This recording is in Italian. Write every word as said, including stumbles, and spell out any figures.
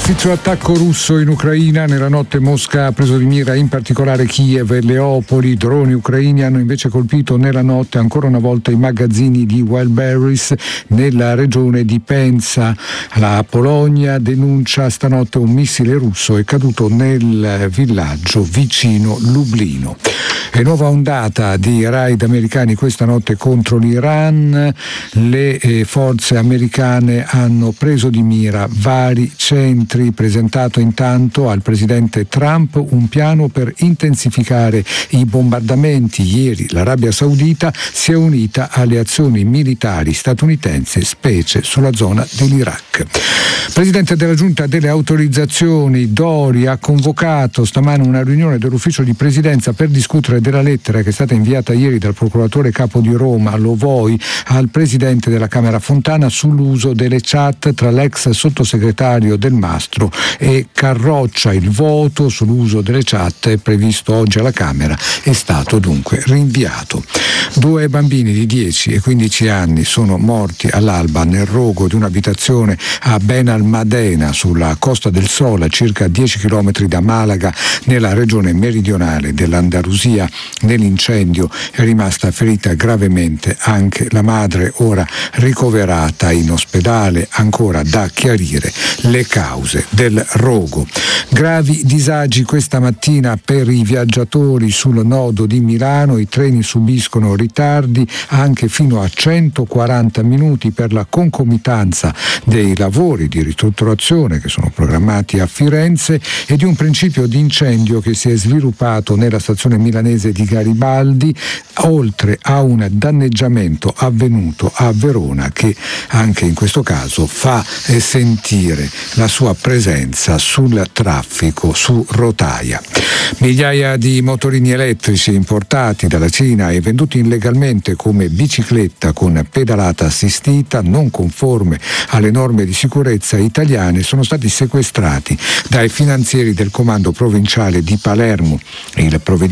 Massiccio attacco russo in Ucraina. Nella notte Mosca ha preso di mira in particolare Kiev e Leopoli. Droni ucraini hanno invece colpito nella notte ancora una volta i magazzini di Wildberries nella regione di Penza. La Polonia denuncia stanotte un missile russo è caduto nel villaggio vicino Lublino. E nuova ondata di raid americani questa notte contro l'Iran. Le eh, forze americane hanno preso di mira vari centri. Presentato intanto al presidente Trump un piano per intensificare i bombardamenti. Ieri l'Arabia Saudita si è unita alle azioni militari statunitensi, specie sulla zona dell'Iraq. Presidente della Giunta delle Autorizzazioni Dori ha convocato stamane una riunione dell'ufficio di presidenza per discutere della lettera che è stata inviata ieri dal procuratore capo di Roma, Lovoi, al presidente della Camera Fontana sull'uso delle chat tra l'ex sottosegretario Del Mastro e Carroccia. Il voto sull'uso delle chat è previsto oggi alla Camera, è stato dunque rinviato. Due bambini di dieci e quindici anni sono morti all'alba nel rogo di un'abitazione a Benalmadena sulla Costa del Sole, a circa dieci chilometri da Malaga, nella regione meridionale dell'Andalusia. Nell'incendio è rimasta ferita gravemente anche la madre, ora ricoverata in ospedale, ancora da chiarire le cause del rogo. Gravi disagi questa mattina per i viaggiatori sul nodo di Milano. I treni subiscono ritardi anche fino a centoquaranta minuti per la concomitanza dei lavori di ristrutturazione che sono programmati a Firenze e di un principio di incendio che si è sviluppato nella stazione milanese di Garibaldi, oltre a un danneggiamento avvenuto a Verona che anche in questo caso fa sentire la sua presenza sul traffico su rotaia. Migliaia di motorini elettrici importati dalla Cina e venduti illegalmente come bicicletta con pedalata assistita, non conforme alle norme di sicurezza italiane, sono stati sequestrati dai finanzieri del comando provinciale di Palermo. Il provvedimento